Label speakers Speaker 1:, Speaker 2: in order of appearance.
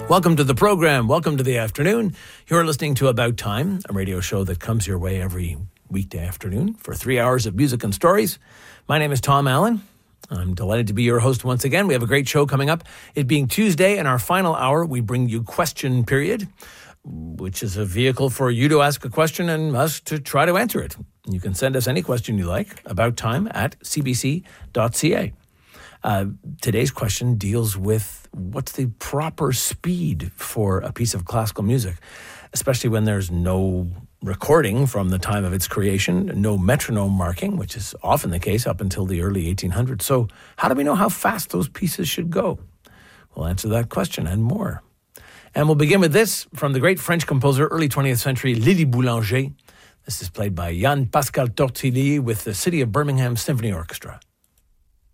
Speaker 1: Welcome to the program. Welcome to the afternoon. You're listening to About Time, a radio show that comes your way every weekday afternoon for 3 hours of music and stories. My name is Tom Allen. I'm delighted to be your host once again. We have a great show coming up. It being Tuesday, in our final hour, we bring you Question Period, which is a vehicle for you to ask a question and us to try to answer it. You can send us any question you like, abouttime@cbc.ca. Today's question deals with what's the proper speed for a piece of classical music, especially when there's no recording from the time of its creation, no metronome marking, which is often the case up until the early 1800s. So how do we know how fast those pieces should go? We'll answer that question and more. And we'll begin with this from the great French composer, early 20th century, Lily Boulanger. This is played by Jan Pascal Tortillí with the City of Birmingham Symphony Orchestra.